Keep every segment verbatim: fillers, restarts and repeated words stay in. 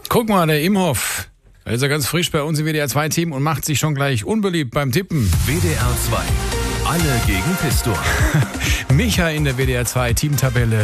Guck mal, der Imhoff. Da ist er ganz frisch bei uns im W D R zwei Team und macht sich schon gleich unbeliebt beim Tippen. W D R zwei. Alle gegen Pistor. Micha in der W D R zwei Teamtabelle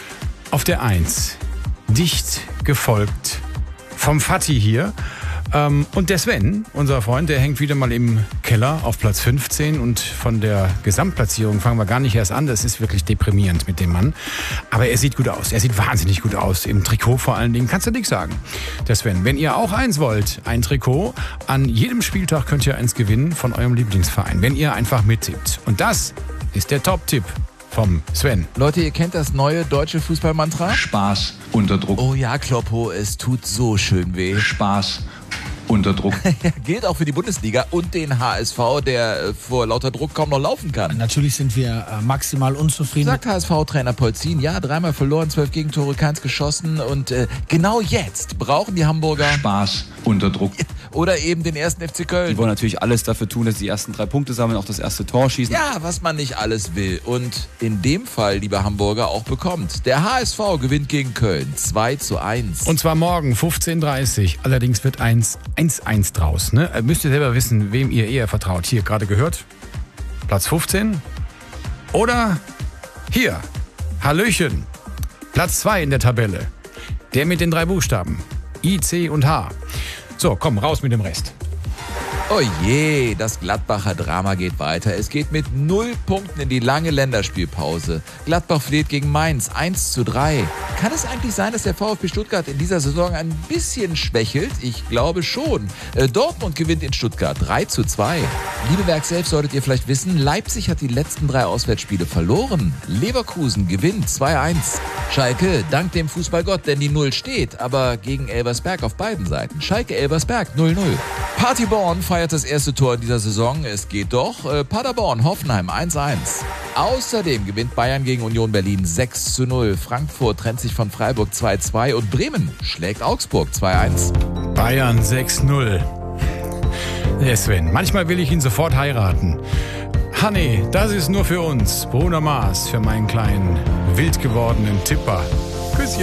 auf der eins. Dicht gefolgt vom Fatih hier. Ähm, und der Sven, unser Freund, der hängt wieder mal im Keller auf Platz fünfzehn. Und von der Gesamtplatzierung fangen wir gar nicht erst an. Das ist wirklich deprimierend mit dem Mann. Aber er sieht gut aus. Er sieht wahnsinnig gut aus. Im Trikot vor allen Dingen. Kannst du nichts sagen. Der Sven, wenn ihr auch eins wollt, ein Trikot, an jedem Spieltag könnt ihr eins gewinnen von eurem Lieblingsverein. Wenn ihr einfach mittippt. Und das ist der Top-Tipp vom Sven. Leute, ihr kennt das neue deutsche Fußballmantra? Spaß unter Druck. Oh ja, Kloppo, es tut so schön weh. Spaß unter Druck. Gilt auch für die Bundesliga und den H S V, der äh, vor lauter Druck kaum noch laufen kann. Natürlich sind wir äh, maximal unzufrieden. Sagt H S V-Trainer Polzin, ja, dreimal verloren, zwölf Gegentore, keins geschossen. Und äh, genau jetzt brauchen die Hamburger Spaß unter Druck. Oder eben den ersten F C Köln. Die wollen natürlich alles dafür tun, dass sie die ersten drei Punkte sammeln, auch das erste Tor schießen. Ja, was man nicht alles will. Und in dem Fall, liebe Hamburger, auch bekommt. Der H S V gewinnt gegen Köln zwei zu eins. Und zwar morgen fünfzehn Uhr dreißig. Allerdings wird eins eins draus. Ne? Müsst ihr selber wissen, wem ihr eher vertraut. Hier gerade gehört. Platz fünfzehn. Oder hier. Hallöchen. Platz zwei in der Tabelle. Der mit den drei Buchstaben. I, C und H. So, komm, raus mit dem Rest. Oh je, das Gladbacher Drama geht weiter. Es geht mit null Punkten in die lange Länderspielpause. Gladbach verliert gegen Mainz eins zu drei. Kann es eigentlich sein, dass der VfB Stuttgart in dieser Saison ein bisschen schwächelt? Ich glaube schon. Äh, Dortmund gewinnt in Stuttgart drei zu zwei. Liebe Werk selbst solltet ihr vielleicht wissen, Leipzig hat die letzten drei Auswärtsspiele verloren. Leverkusen gewinnt zwei eins. Schalke dank dem Fußballgott, denn die Null steht, aber gegen Elversberg auf beiden Seiten. Schalke-Elversberg null null. Paderborn feiert das erste Tor in dieser Saison. Es geht doch. Äh, Paderborn, Hoffenheim eins eins. Außerdem gewinnt Bayern gegen Union Berlin sechs zu null. Frankfurt trennt sich von Freiburg zwei zwei und Bremen schlägt Augsburg zwei eins. Bayern sechs null. Der Sven, manchmal will ich ihn sofort heiraten. Honey, das ist nur für uns. Bruno Mars für meinen kleinen, wild gewordenen Tipper.